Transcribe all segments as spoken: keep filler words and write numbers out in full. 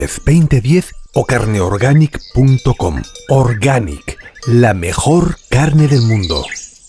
veinte diez o carneorganic punto com. Organic, la mejor carne del mundo.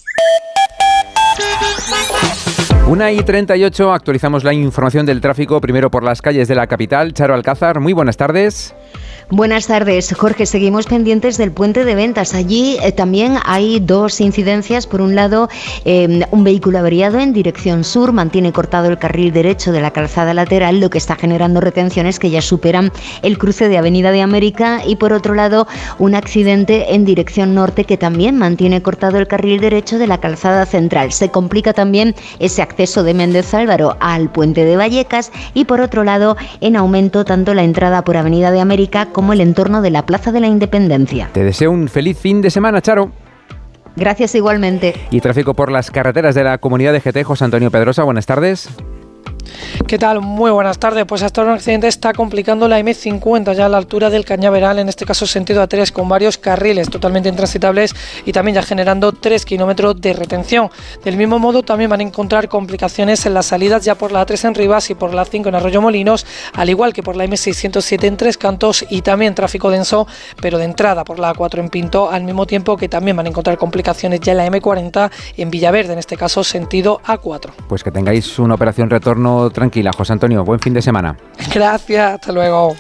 una y treinta y ocho, actualizamos la información del tráfico, primero por las calles de la capital. Charo Alcázar, muy buenas tardes. Buenas tardes, Jorge. Seguimos pendientes del puente de Ventas. Allí eh, también hay dos incidencias. Por un lado, eh, un vehículo averiado en dirección sur mantiene cortado el carril derecho de la calzada lateral, lo que está generando retenciones que ya superan el cruce de Avenida de América. Y por otro lado, un accidente en dirección norte que también mantiene cortado el carril derecho de la calzada central. Se complica también ese acceso de Méndez Álvaro al puente de Vallecas y por otro lado, en aumento tanto la entrada por Avenida de América como como el entorno de la Plaza de la Independencia. Te deseo un feliz fin de semana, Charo. Gracias igualmente. Y tráfico por las carreteras de la comunidad de G T. José Antonio Pedrosa, buenas tardes. ¿Qué tal? Muy buenas tardes. Pues hasta ahora un accidente está complicando la eme cincuenta ya a la altura del Cañaveral, en este caso sentido A tres, con varios carriles totalmente intransitables y también ya generando tres kilómetros de retención. Del mismo modo también van a encontrar complicaciones en las salidas ya por la A tres en Rivas y por la cinco en Arroyomolinos, al igual que por la eme seiscientos siete en Tres Cantos y también tráfico denso, pero de entrada por la A cuatro en Pinto, al mismo tiempo que también van a encontrar complicaciones ya en la eme cuarenta en Villaverde, en este caso sentido A cuatro. Pues que tengáis una operación retorno tranquila, José Antonio. Buen fin de semana. Gracias, hasta luego.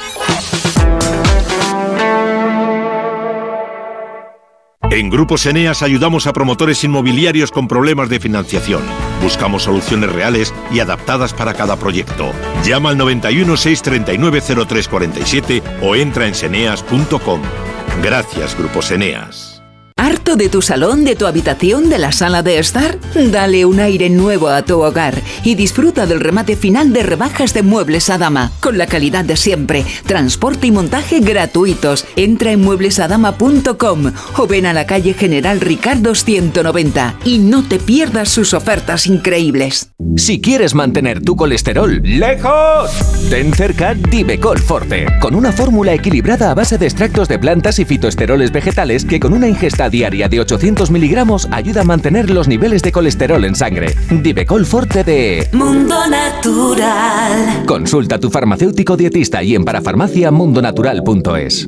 En Grupos Eneas ayudamos a promotores inmobiliarios con problemas de financiación. Buscamos soluciones reales y adaptadas para cada proyecto. Llama al noventa y uno, seiscientos treinta y nueve, cero tres cuarenta y siete o entra en seneas punto com. Gracias, Grupos Eneas. ¿Harto de tu salón, de tu habitación, de la sala de estar? Dale un aire nuevo a tu hogar y disfruta del remate final de rebajas de Muebles Adama, con la calidad de siempre, transporte y montaje gratuitos. Entra en muebles adama punto com o ven a la calle General Ricardo ciento noventa y no te pierdas sus ofertas increíbles. Si quieres mantener tu colesterol lejos, ten cerca Divecol Forte, con una fórmula equilibrada a base de extractos de plantas y fitoesteroles vegetales que con una ingesta diaria de ochocientos miligramos ayuda a mantener los niveles de colesterol en sangre. Divecol Forte de Mundo Natural. Consulta a tu farmacéutico dietista y en parafarmacia mundo natural punto es.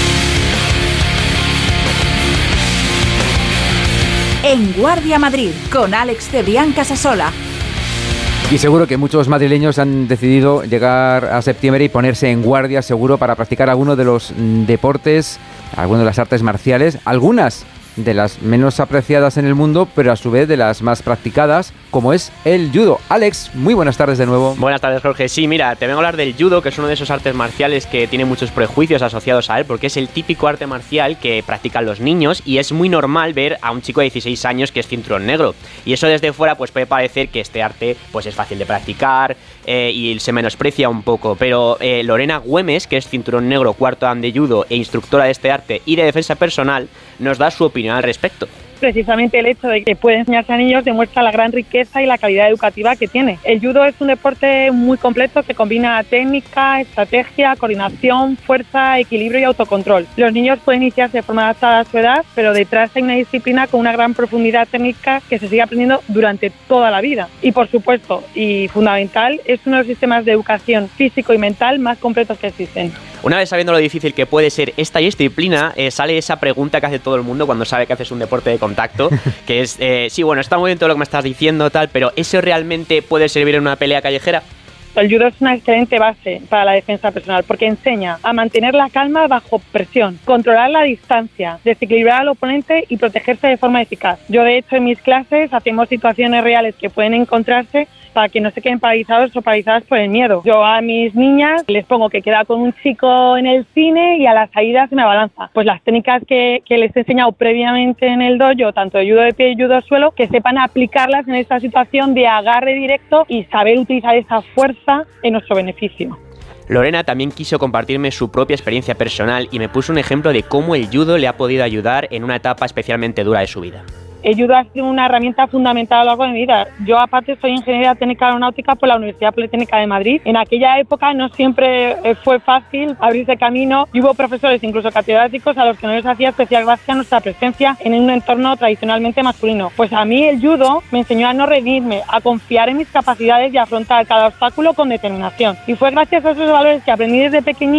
En Guardia Madrid, con Alex Cebrián Casasola. Y seguro que muchos madrileños han decidido llegar a septiembre y ponerse en guardia seguro para practicar alguno de los deportes, alguno de las artes marciales, algunas de las menos apreciadas en el mundo, pero a su vez de las más practicadas, como es el judo. Alex, muy buenas tardes de nuevo. Buenas tardes, Jorge. Sí, mira, te vengo a hablar del judo, que es uno de esos artes marciales que tiene muchos prejuicios asociados a él, porque es el típico arte marcial que practican los niños y es muy normal ver a un chico de dieciséis años que es cinturón negro. Y eso desde fuera pues puede parecer que este arte pues es fácil de practicar eh, y se menosprecia un poco, pero eh, Lorena Güemes, que es cinturón negro cuarto dan de judo e instructora de este arte y de defensa personal, nos da su opinión al respecto. Precisamente el hecho de que puede enseñarse a niños demuestra la gran riqueza y la calidad educativa que tiene. El judo es un deporte muy completo que combina técnica, estrategia, coordinación, fuerza, equilibrio y autocontrol. Los niños pueden iniciarse de forma adaptada a su edad, pero detrás hay una disciplina con una gran profundidad técnica que se sigue aprendiendo durante toda la vida. Y por supuesto, y fundamental, es uno de los sistemas de educación físico y mental más completos que existen. Una vez sabiendo lo difícil que puede ser esta disciplina, eh, sale esa pregunta que hace todo el mundo cuando sabe que haces un deporte de contacto, que es, eh, sí, bueno, está muy bien todo lo que me estás diciendo, tal, pero ¿eso realmente puede servir en una pelea callejera? El judo es una excelente base para la defensa personal porque enseña a mantener la calma bajo presión, controlar la distancia, desequilibrar al oponente y protegerse de forma eficaz. Yo, de hecho, en mis clases hacemos situaciones reales que pueden encontrarse para que no se queden paralizados o paralizadas por el miedo. Yo a mis niñas les pongo que queda con un chico en el cine y a la salida se me abalanza. Pues las técnicas que, que les he enseñado previamente en el dojo, tanto de judo de pie y judo de suelo, que sepan aplicarlas en esta situación de agarre directo y saber utilizar esa fuerza en nuestro beneficio. Lorena también quiso compartirme su propia experiencia personal y me puso un ejemplo de cómo el judo le ha podido ayudar en una etapa especialmente dura de su vida. El judo ha sido una herramienta fundamental a lo largo de mi vida. Yo, aparte, soy ingeniera técnica aeronáutica por la Universidad Politécnica de Madrid. En aquella época no siempre fue fácil abrirse camino y hubo profesores, incluso catedráticos, a los que no les hacía especial gracia nuestra presencia en un entorno tradicionalmente masculino. Pues a mí el judo me enseñó a no rendirme, a confiar en mis capacidades y a afrontar cada obstáculo con determinación. Y fue gracias a esos valores que aprendí desde pequeñita